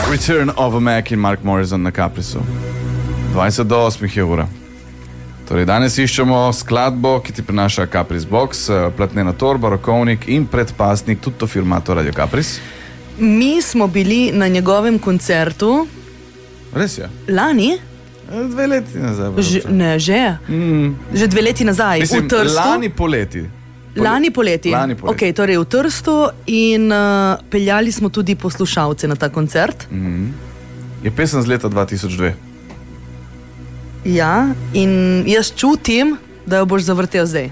Return of a Mac in Mark Morrison na Caprisu. 20 do 8 je ura. Torej, danes iščemo skladbo, ki ti prinaša Capris Box, platnena torba, rokovnik in predpasnik, tudi to firmato Radio Capris. Mi smo bili na njegovem koncertu. Res je? Lani? 2 leti nazaj. Že 2 leti nazaj. Mislim, v Trstu. lani poleti. Lani poleti. Ok, torej v Trstu in peljali smo tudi poslušalce na ta koncert. Je pesem z leta 2002. Ja, in jaz čutim, da jo boš zavrtel zdaj.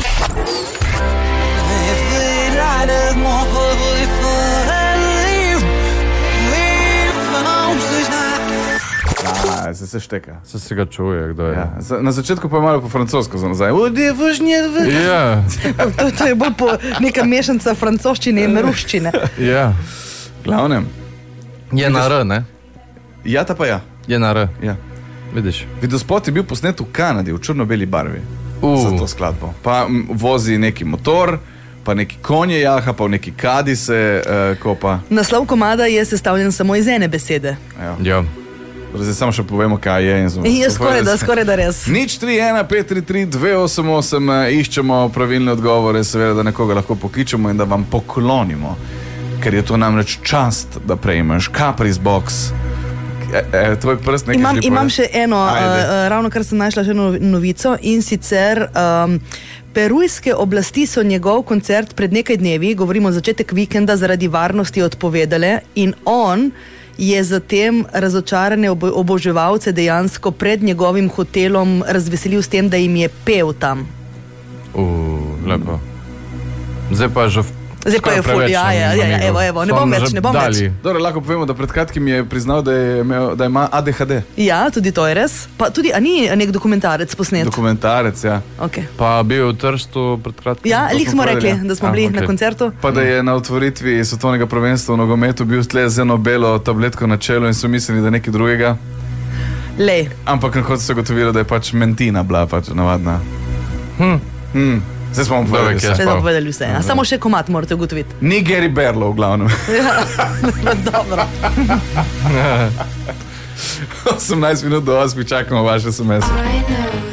Se šteka. Se ga čuje, kdo je. Ja. Na začetku pa je malo po francosko za nazaj. Ja. To je bolj po neka mešanca francoščine in ruščine. Ja. Glavnem. Je na R, ne? Ja, ta pa ja. Je na R. Ja. Vidiš. Videospot je bil posnet v Kanadi, v črno-beli barvi. Za to skladbo. Pa vozi neki motor, pa neki konje jaha, pa v neki kadi se kopa. Naslov komada je sestavljen samo iz ene besede. Ja. Zdaj samo še povemo, kaj je. Je skoraj da res. Nič 3-1-5-3-3-2-8-8 iščemo pravilne odgovore, seveda, da nekoga lahko pokličemo in da vam poklonimo, ker je to namreč čast, da prejmeš Capris Box. Tvoj prst nekaj imam še eno, ravno kar sem našla še eno novico, in sicer perujske oblasti so njegov koncert pred nekaj dnevi, govorimo začetek vikenda, zaradi varnosti odpovedale in on je zatem razočarane oboževalce dejansko pred njegovim hotelom razveselil s tem, da jim je pel tam. Lepo. Zdaj pa je ful, evo, ne bom več. Dobro, lahko povemo, da pred kratkim je priznal, da ima ADHD. Ja, tudi to je res. Pa tudi, a ni nek dokumentarec posnet? Dokumentarec, ja. Okay. Pa bil v Trstu pred kratkim? Ja, lik smo rekli, da smo bili na koncertu. Pa da je na otvoritvi svetovnega prvenstva v nogometu bil tle z eno belo tabletko na čelu in so mislili, da je nekaj drugega. Lej. Ampak na koncu se gotovilo, da je pač mentina bila pač navadna. Zdaj smo povedali vse. Samo še komad morate ugotoviti. Ni Gary Barlow, v glavnem. Dobro. 18 minut do 8 čakamo vaše SMS.